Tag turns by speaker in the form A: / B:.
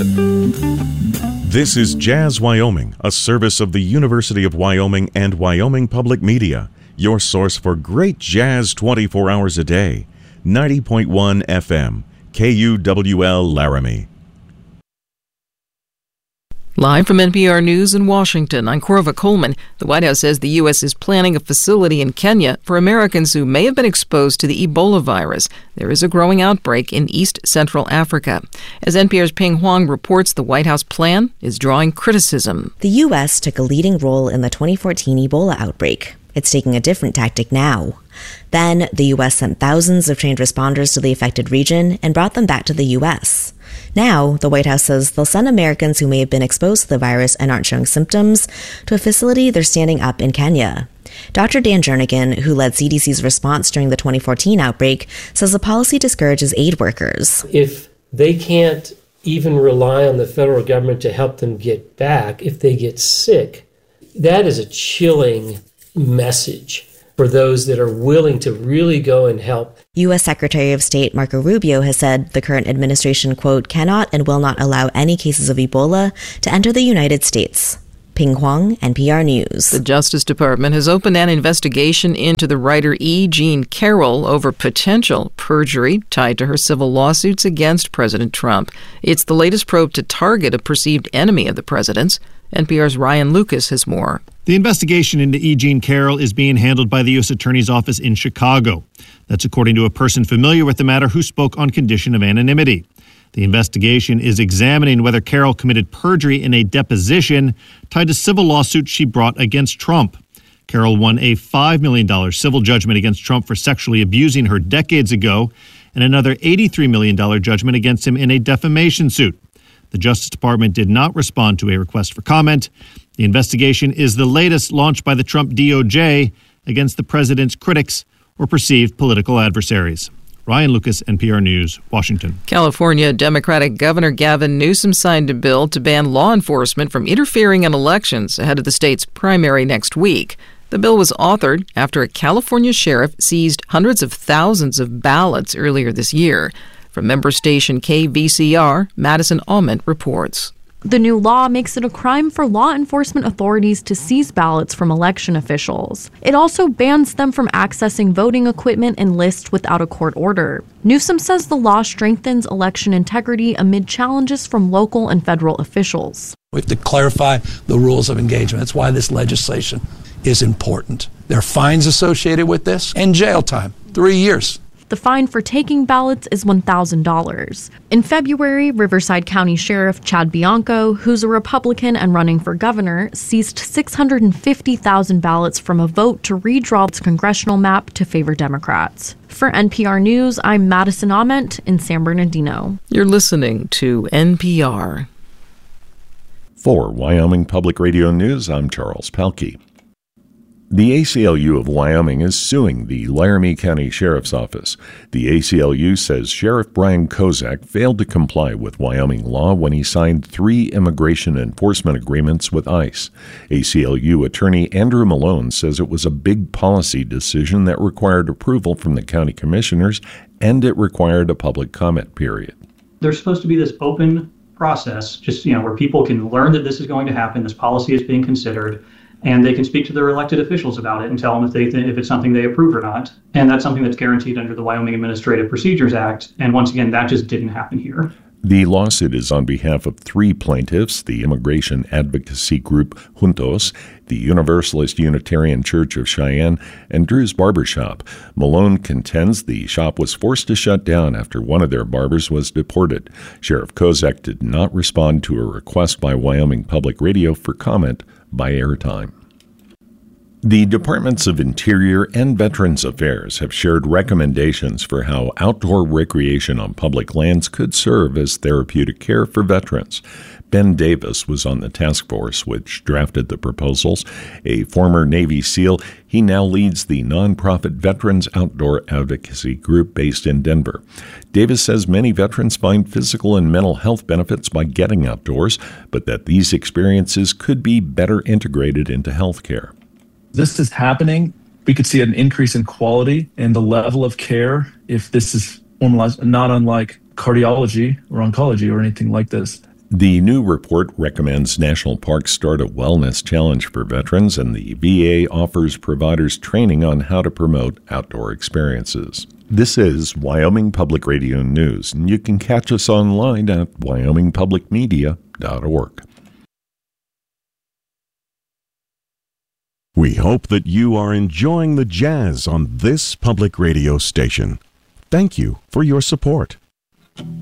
A: This is Jazz Wyoming, a service of the University of Wyoming and Wyoming Public Media, your source for great jazz 24 hours a day. 90.1 FM, KUWL Laramie.
B: Live from NPR News in Washington, I'm Corva Coleman. The White House says the U.S. is planning a facility in Kenya for Americans who may have been exposed to the Ebola virus. There is a growing outbreak in East Central Africa. As NPR's Ping Huang reports, the White House plan is drawing criticism.
C: The U.S. took a leading role in the 2014 Ebola outbreak. It's taking a different tactic now. Then, the U.S. sent thousands of trained responders to the affected region and brought them back to the U.S. Now, the White House says they'll send Americans who may have been exposed to the virus and aren't showing symptoms to a facility they're standing up in Kenya. Dr. Dan Jernigan, who led CDC's response during the 2014 outbreak, says the policy discourages aid workers.
D: If they can't even rely on the federal government to help them get back if they get sick, that is a chilling message for those that are willing to really go and help.
C: U.S. Secretary of State Marco Rubio has said the current administration, quote, cannot and will not allow any cases of Ebola to enter the United States. Ping Huang, NPR News.
B: The Justice Department has opened an investigation into the writer E. Jean Carroll over potential perjury tied to her civil lawsuits against President Trump. It's the latest probe to target a perceived enemy of the president's. NPR's Ryan Lucas has more.
E: The investigation into E. Jean Carroll is being handled by the U.S. Attorney's Office in Chicago. That's according to a person familiar with the matter who spoke on condition of anonymity. The investigation is examining whether Carroll committed perjury in a deposition tied to civil lawsuits she brought against Trump. Carroll won a $5 million civil judgment against Trump for sexually abusing her decades ago and another $83 million judgment against him in a defamation suit. The Justice Department did not respond to a request for comment. The investigation is the latest launched by the Trump DOJ against the president's critics or perceived political adversaries. Ryan Lucas, NPR News, Washington.
B: California Democratic Governor Gavin Newsom signed a bill to ban law enforcement from interfering in elections ahead of the state's primary next week. The bill was authored after a California sheriff seized hundreds of thousands of ballots earlier this year. From member station KVCR, Madison Ament reports.
F: The new law makes it a crime for law enforcement authorities to seize ballots from election officials. It also bans them from accessing voting equipment and lists without a court order. Newsom says the law strengthens election integrity amid challenges from local and federal officials.
G: We have to clarify the rules of engagement. That's why this legislation is important. There are fines associated with this and jail time, 3 years.
F: The fine for taking ballots is $1,000. In February, Riverside County Sheriff Chad Bianco, who's a Republican and running for governor, seized 650,000 ballots from a vote to redraw its congressional map to favor Democrats. For NPR News, I'm Madison Ament in San Bernardino.
B: You're listening to NPR.
A: For Wyoming Public Radio News, I'm Charles Pelkey. The ACLU of Wyoming is suing the Laramie County Sheriff's Office. The ACLU says Sheriff Brian Kozak failed to comply with Wyoming law when he signed 3 immigration enforcement agreements with ICE. ACLU attorney Andrew Malone says it was a big policy decision that required approval from the county commissioners, and it required a public comment period.
H: There's supposed to be this open process, just where people can learn that this is going to happen, this policy is being considered, and they can speak to their elected officials about it and tell them if it's something they approve or not. And that's something that's guaranteed under the Wyoming Administrative Procedures Act. And once again, that just didn't happen here.
A: The lawsuit is on behalf of 3 plaintiffs, the immigration advocacy group Juntos, the Universalist Unitarian Church of Cheyenne, and Drew's Barbershop. Malone contends the shop was forced to shut down after one of their barbers was deported. Sheriff Kozak did not respond to a request by Wyoming Public Radio for comment by airtime. The Departments of Interior and Veterans Affairs have shared recommendations for how outdoor recreation on public lands could serve as therapeutic care for veterans. Ben Davis was on the task force which drafted the proposals. A former Navy SEAL, he now leads the nonprofit Veterans Outdoor Advocacy Group based in Denver. Davis says many veterans find physical and mental health benefits by getting outdoors, but that these experiences could be better integrated into health care.
I: This is happening. We could see an increase in quality and the level of care if this is formalized, not unlike cardiology or oncology or anything like this.
A: The new report recommends national parks start a wellness challenge for veterans, and the VA offers providers training on how to promote outdoor experiences. This is Wyoming Public Radio News, and you can catch us online at wyomingpublicmedia.org.
J: We hope that you are enjoying the jazz on this public radio station. Thank you for your support.